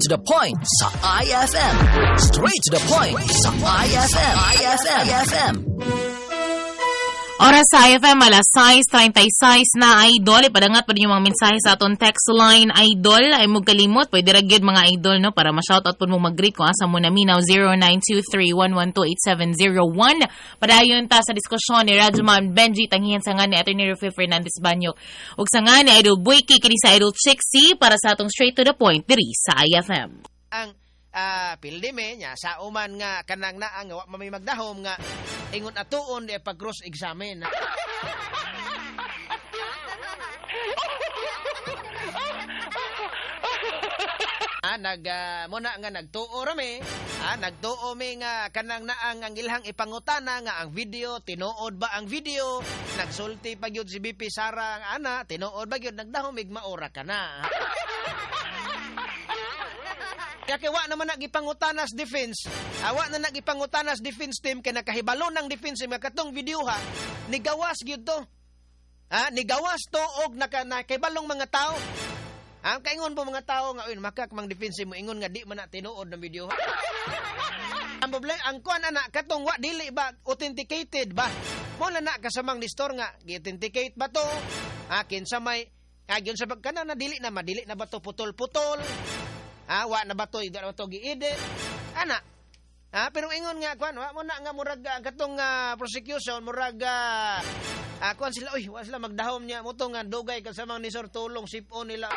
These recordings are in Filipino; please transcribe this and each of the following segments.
to the point sa IFM. Straight to the point sa IFM. IFM. Oras sa IFM, alas 6:36 na, idol. Ipadangat pa rin yung mga mensahe sa aton text line, idol. Ay mo kalimot, pwede ragyod mga idol, no? Para ma-shoutout po mo mag-greet kung asa mo na minaw, 0923-112-8701. Padayon ta sa diskusyon ni Rajuman Benji, tanghihan sa nga ni Atty. Rufy Fernandez Banyok. Ug sa nga ni Idol Buiki, kini sa Idol Chixie, para sa atong straight to the point, diri sa IFM. Ang pildime nya sa uman nga kanang naang wa mamay magdahom nga ingon atuon di pag cross examine. Muna nga nagtuo rami, nagtuo mi nga kanang naang ang ilhang ipangutana nga ang video, tinuod ba ang video, nagsulti pa gyud si BP Sara ang ana, tinuod ba gyud nagdahom ig maora ka na. Kaya wa naman nagipangutanas defense. Wa na nagipangutanas defense team kay nakahibalo ng defense team katong video ha. Nigawas gyud to. Nigawas to og nakahibalong mga tao. Ang kaingon po mga tao nga makak mang defense mo ingon nga di man na tinuod ng video. Ang problema ang kuan ana katong wa dili ba authenticated ba? Mo na kasamang ni store nga gi-authenticate ba to? Kinsa may agyon sa kana na dili na madili na ba to putol-putol? Wa na ba to gi-edit? Ana. Pero ingon nga kuan wa mo na nga murag katong prosecution murag kuan sila wa sila magdahom niya mo to nga dugay kasamang ni Sir tulong sipon nila.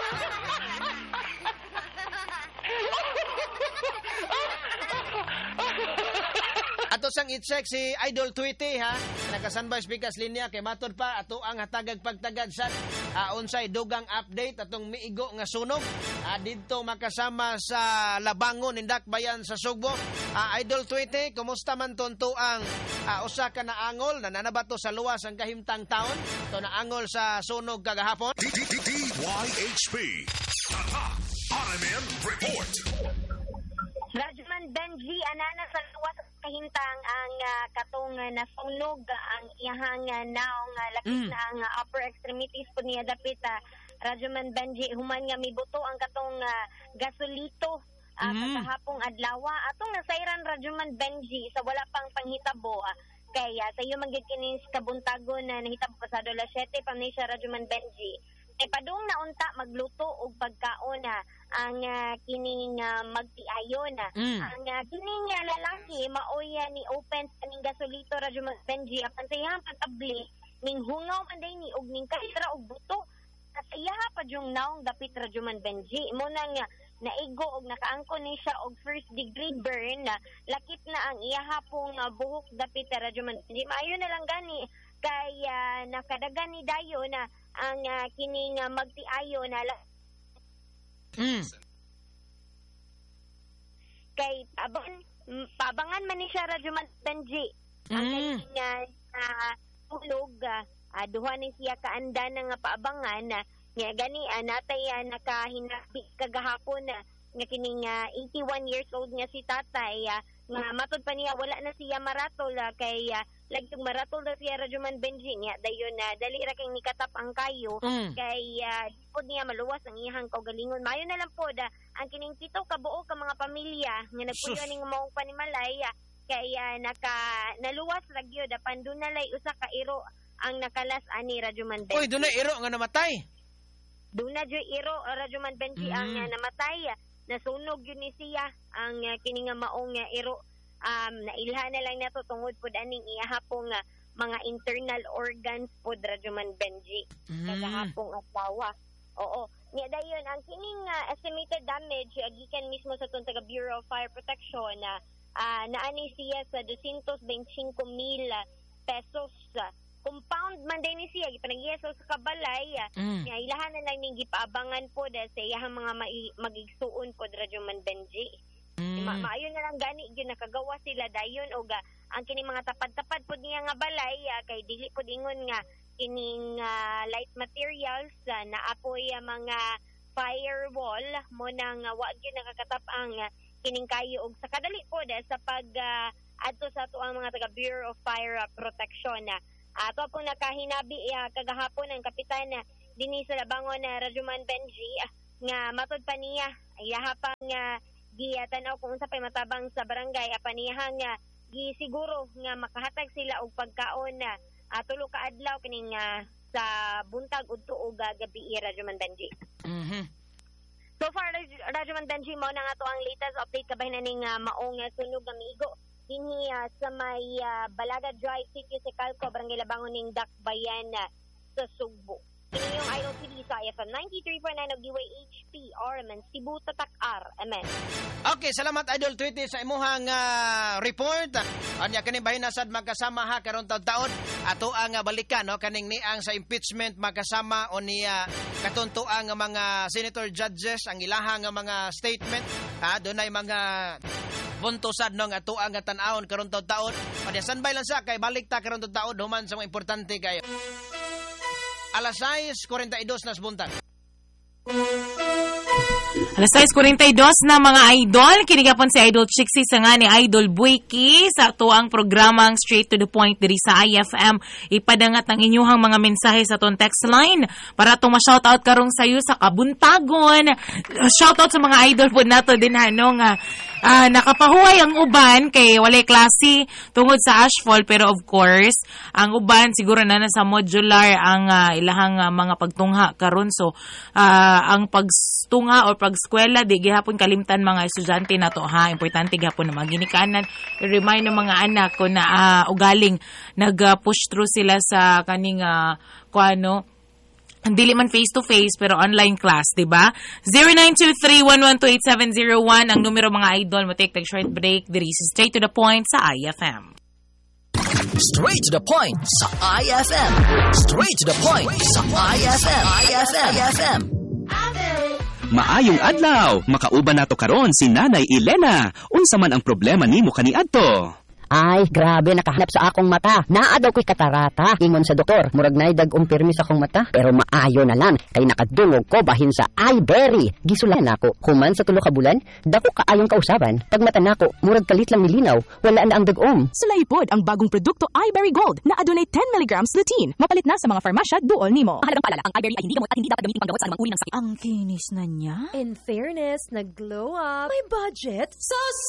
Ato sang i-check si Idol Tweety ha. Nagasanbay speakers linya kay matod pa ato ang hatagag pagtagad sa unsay dugang update atong miigo nga sunog. Didto makasama sa Labangon Indak Bayan sa Sugbo. Idol Tweety, kumusta man tonto ang usa ka na angol na nanabato sa luwas ang kahimtang taon? To na angol sa sunog kagahapon. DYHP. RMN Report. Rajuman Benji, anana sa luwas kahintang ang katong nasunog ang iyahang naong lakit na ang upper extremities po niya dapit Rajuman Benji human nga mibuto ang katong gasolito kahapong adlaw atong nasayran Rajuman Benji sa wala pang panghitabo kaya sa iyo manggid kini kabuntagon na nahitabo pasado alas 7 pa ni siya Rajuman Benji. Padung na unta magluto og pagkaon ang kining magtiayon ang kining lalaki maoy ni open kaning gasolito Rajuman Benji apan sa iyang pag-abli ning hungaw man day ni og ning kahira og buto sa iya pa yung naong dapit Rajuman Benji mo nang naigo og nakaangkon ni siya og first degree burn lakip na ang iya hapong buhok dapit Rajuman Benji maayo na lang gani kay nakadagan ni dayo na ang kining magtiayo na kay pabangan man ni siya Rajuman Benji ang kining tulog duha ni siya kaanda nga paabangan nga gani natay nakahinabi kagahapon nga kining 81 years old nga si tatay nga matod pa niya wala na siya maratol kay lagtong maratol na siya Rajuman Benji niya dayon dali ra kay nikatap ang kayo kay pod niya maluwas ang iyang kaugalingon mayo na lang pod ang kining pito ka buo ka mga pamilya nga nagpuyo ning maong panimalay kay naluwas ra gyud pandunalay usa ka iro ang nakalas ani Rajuman Benji. Oy dunay iro nga namatay. Duna joy iro Rajuman Benji ang namatay nasunog yun ni siya ang kining maong iro nailha na lang nato tungod pod aning iyahapong mga internal organs pod Rajuman Benji kagahapong adlaw. Oo niya dayon ang kining estimated damage gikan mismo sa taga Bureau of Fire Protection naani siya sa 225,000 pesos compound man din ni siya gipanagyeso sa kabalay nga ilahan na lang ning gipaabangan po sa iyang mga magigsuon po Rajuman Benji. Maayo na lang gani gyud nakagawa sila dayon og ang kining mga tapad-tapad pod niya nga balay kay dili pod ingon nga kining light materials na apoy mga firewall mo nang wa gyud nakakatap ang kining kayo og sa kadali pod sa pag adto sa ato ang mga taga Bureau of Fire Protection ato pong nakahinabi kagahapon ang kapitan dinhi sa Labangon Rajuman Benji nga matod pa niya iyaha pang giyatan-aw kung unsa pay matabang sa barangay apan niya nga gisiguro nga makahatag sila og pagkaon na tulo ka adlaw kining sa buntag udto og gabi Radyoman Benji. So far Radyoman Benji mao na nga to ang latest update kabay na ning maong sunog nga miigo dinhi sa may Balaga Drive City sa Calco barangay Labangon ning Dakbayan sa Sugbo. Kini yung Idol TV sa IFM 93.9 of DYHPR man Cebu Tatak-R. Amen. Okay, salamat Idol Tweety sa imuhang report. Anya kani bahin sad magkasama ha karon taon ato ang balikan no kaning niang sa impeachment magkasama o niya katuntuang mga senator judges ang ilahang mga statement ha dunay mga punto sad no nga ato ang tan-awon karon taon. Anya sanbay lang sa kay balik ta karon taon human sa mga importante kayo. Alas 6:42 na buntag. Alas 6:42 na mga idol. Kinigapon si Idol Chixie sa nga ni Idol Buiki sa tuang programang Straight to the Point diri sa IFM. Ipadangat ang inyuhang mga mensahe sa ton text line para itong ma-shoutout karong sayo sa kabuntagon. Shoutout sa mga idol po nato din nga nakapahuway ang uban kay walay klase tungod sa ashfall pero of course ang uban siguro na nasa modular ang ilahang mga pagtungha karon so ang pagtungha or pagskwela di gihapon kalimtan mga estudyante nato ha importante gihapon na maginikanan i-remind ng mga anak ko na ugaling nag-push through sila sa kaning dili man face-to-face, pero online class, diba? 0923-112-8701, ang numero mga idol. Mo take short break. Diri sa Straight to the Point sa IFM. Straight to the Point sa IFM. Straight to the Point sa IFM. IFM. Maayong adlaw, makauban nato karon si Nanay Elena. Unsa man ang problema nimo kaniadto? Ay, grabe, nakahanap sa akong mata. Naa daw ko'y katarata. Ingon sa doktor, murag na dag umpirmi sa akong mata. Pero maayo na lang, kay nakadungog ko bahin sa iBerry. Gisulan ako, human sa 3 ka bulan, dako kaayong kausaban. Pag mata nako, murag kalit lang nilinaw, wala na ang dagom. Sulaipod ang bagong produkto iBerry Gold na adunay 10 mg lutein. Mapalit na sa mga farmasya duol nimo. Mahalagang paalala, ang iBerry ay hindi gamot at hindi dapat gamitin panggamot sa anumang uri ng sakit. Ang kinis na niya. In fairness, nag-glow up. May budget. So